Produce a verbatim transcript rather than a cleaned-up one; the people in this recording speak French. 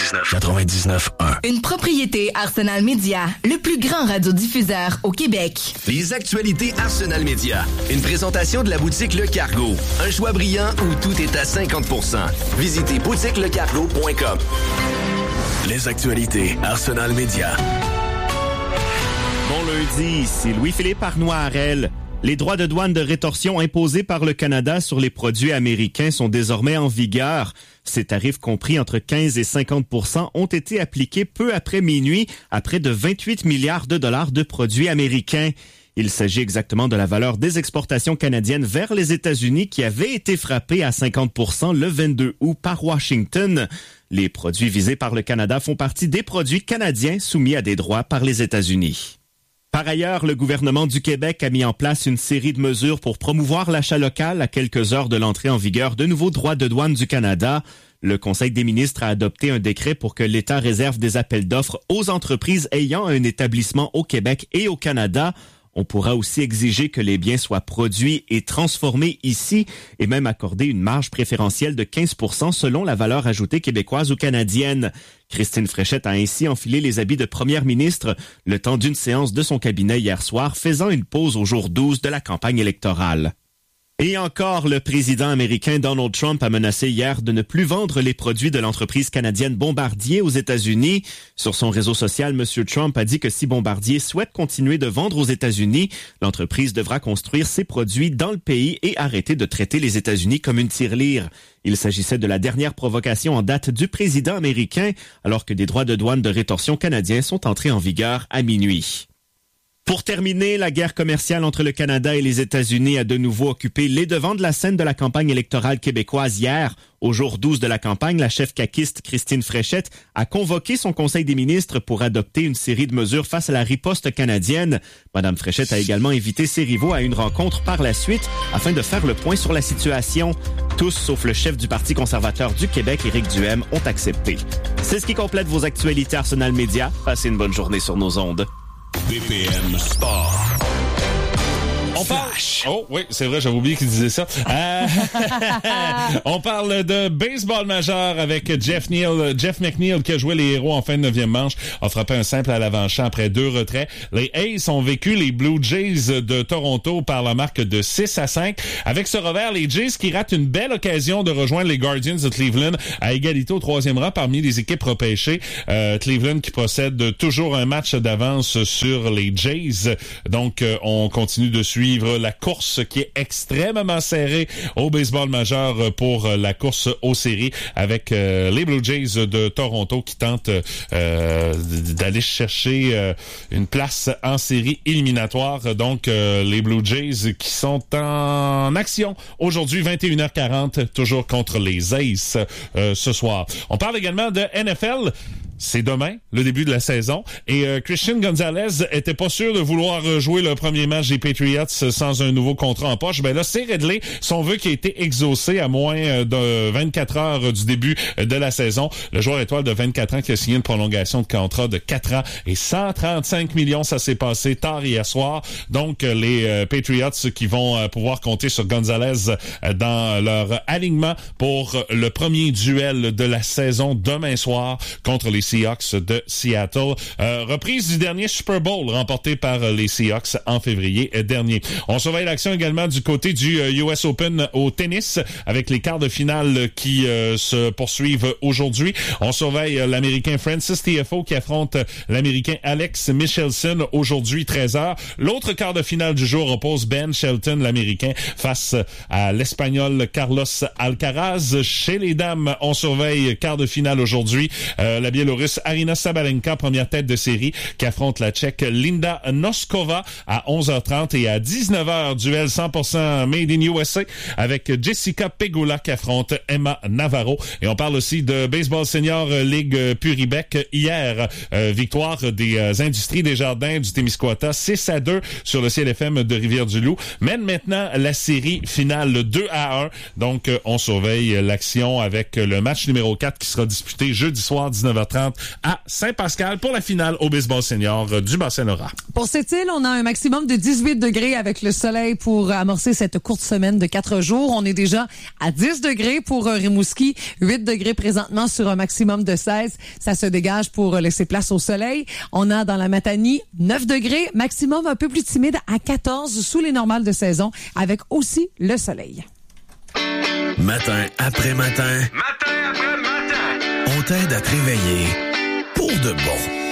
quatre-vingt-dix-neuf quatre-vingt-dix-neuf un. Une propriété Arsenal Média, le plus grand radiodiffuseur au Québec. Les actualités Arsenal Média. Une présentation de la boutique Le Cargo. Un choix brillant où tout est à cinquante pour cent. Visitez boutique le cargo point com. Les actualités Arsenal Média. Bon lundi, ici Louis-Philippe Arnois-Harel. Les droits de douane de rétorsion imposés par le Canada sur les produits américains sont désormais en vigueur. Ces tarifs compris entre quinze et cinquante pour cent ont été appliqués peu après minuit à près de vingt-huit milliards de dollars de produits américains. Il s'agit exactement de la valeur des exportations canadiennes vers les États-Unis qui avait été frappée à cinquante pour cent le vingt-deux août par Washington. Les produits visés par le Canada font partie des produits canadiens soumis à des droits par les États-Unis. Par ailleurs, le gouvernement du Québec a mis en place une série de mesures pour promouvoir l'achat local à quelques heures de l'entrée en vigueur de nouveaux droits de douane du Canada. Le Conseil des ministres a adopté un décret pour que l'État réserve des appels d'offres aux entreprises ayant un établissement au Québec et au Canada. On pourra aussi exiger que les biens soient produits et transformés ici et même accorder une marge préférentielle de quinze pour cent selon la valeur ajoutée québécoise ou canadienne. Christine Fréchette a ainsi enfilé les habits de première ministre le temps d'une séance de son cabinet hier soir, faisant une pause au jour douze de la campagne électorale. Et encore, le président américain Donald Trump a menacé hier de ne plus vendre les produits de l'entreprise canadienne Bombardier aux États-Unis. Sur son réseau social, M. Trump a dit que si Bombardier souhaite continuer de vendre aux États-Unis, l'entreprise devra construire ses produits dans le pays et arrêter de traiter les États-Unis comme une tirelire. Il s'agissait de la dernière provocation en date du président américain, alors que des droits de douane de rétorsion canadiens sont entrés en vigueur à minuit. Pour terminer, la guerre commerciale entre le Canada et les États-Unis a de nouveau occupé les devants de la scène de la campagne électorale québécoise hier. Au jour douze de la campagne, la chef caquiste Christine Fréchette a convoqué son conseil des ministres pour adopter une série de mesures face à la riposte canadienne. Madame Fréchette a également invité ses rivaux à une rencontre par la suite afin de faire le point sur la situation. Tous, sauf le chef du Parti conservateur du Québec, Éric Duhaime, ont accepté. C'est ce qui complète vos actualités Arsenal Média. Passez une bonne journée sur nos ondes. B P M Sport. On parle... Oh oui, c'est vrai, j'avais oublié qu'il disait ça. Euh... On parle de baseball majeur avec Jeff Neal, Jeff McNeil qui a joué les héros en fin de neuvième manche, a frappé un simple à l'avant-champ après deux retraits. Les A's ont vécu les Blue Jays de Toronto par la marque de six à cinq. Avec ce revers, les Jays qui ratent une belle occasion de rejoindre les Guardians de Cleveland à égalité au troisième rang parmi les équipes repêchées. Euh, Cleveland qui possède toujours un match d'avance sur les Jays. Donc, euh, on continue de suivre la course qui est extrêmement serrée au baseball majeur pour la course aux séries avec euh, les Blue Jays de Toronto qui tentent euh, d'aller chercher euh, une place en série éliminatoire. Donc, euh, les Blue Jays qui sont en action aujourd'hui, vingt et une heures quarante, toujours contre les Aces euh, ce soir. On parle également de N F L. C'est demain, le début de la saison. Et euh, Christian Gonzalez était pas sûr de vouloir jouer le premier match des Patriots sans un nouveau contrat en poche. Ben là, c'est réglé. Son vœu qui a été exaucé à moins de vingt-quatre heures du début de la saison. Le joueur étoile de vingt-quatre ans qui a signé une prolongation de contrat de quatre ans et cent trente-cinq millions. Ça s'est passé tard hier soir. Donc, les euh, Patriots qui vont euh, pouvoir compter sur Gonzalez euh, dans leur alignement pour le premier duel de la saison demain soir contre les Seahawks de Seattle. Euh, reprise du dernier Super Bowl remporté par les Seahawks en février dernier. On surveille l'action également du côté du U S Open au tennis avec les quarts de finale qui euh, se poursuivent aujourd'hui. On surveille l'Américain Francis Tiafoe qui affronte l'Américain Alex Michelson aujourd'hui treize heures. L'autre quart de finale du jour oppose Ben Shelton, l'Américain, face à l'Espagnol Carlos Alcaraz. Chez les dames, on surveille quart de finale aujourd'hui. Euh, la Biélorusse Aryna Sabalenka, première tête de série, qui affronte la Tchèque Linda Noskova à onze heures trente et à dix-neuf heures, duel cent pour cent Made in U S A avec Jessica Pegula qui affronte Emma Navarro. Et on parle aussi de Baseball Senior Ligue Puribec. Hier, euh, victoire des euh, Industries des Jardins du Témiscouata, six à deux sur le C L F M de Rivière-du-Loup. Mène maintenant la série finale deux à un. Donc, euh, on surveille l'action avec le match numéro quatre qui sera disputé jeudi soir, dix-neuf heures trente trente à Saint-Pascal pour la finale au baseball senior du Bas-Saint-Laurent. Pour cette île, on a un maximum de dix-huit degrés avec le soleil pour amorcer cette courte semaine de quatre jours. On est déjà à dix degrés pour Rimouski, huit degrés présentement sur un maximum de seize. Ça se dégage pour laisser place au soleil. On a dans la Matanie neuf degrés, maximum un peu plus timide à quatorze sous les normales de saison avec aussi le soleil. Matin après matin. Matin après matin. On t'aide à te réveiller pour de bon.